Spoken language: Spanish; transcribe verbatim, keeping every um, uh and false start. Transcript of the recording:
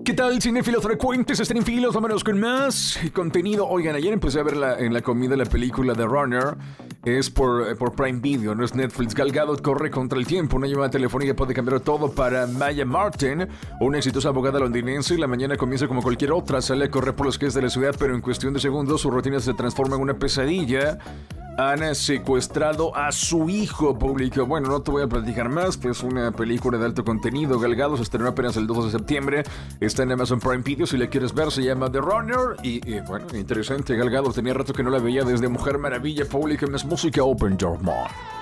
¿Qué tal, cinéfilos frecuentes, estrenífilos? Vámonos con más contenido. Oigan, ayer empecé a ver la, en la comida la película The Runner. Es por, por Prime Video, no es Netflix. Gal Gadot corre contra el tiempo. Una llamada telefónica puede cambiar todo para Maya Martin, una exitosa abogada londinense. La mañana comienza como cualquier otra. Sale a correr por los calles de la ciudad, pero en cuestión de segundos su rutina se transforma en una pesadilla. Han secuestrado a su hijo público. Bueno, no te voy a platicar más, pues una película de alto contenido. Gal Gadot se estrenó apenas el dos de septiembre. Está en Amazon Prime Video, si la quieres ver, se llama The Runner. Y, y bueno, interesante, Gal Gadot tenía rato que no la veía desde Mujer Maravilla. Pública más música, Open Your Mind.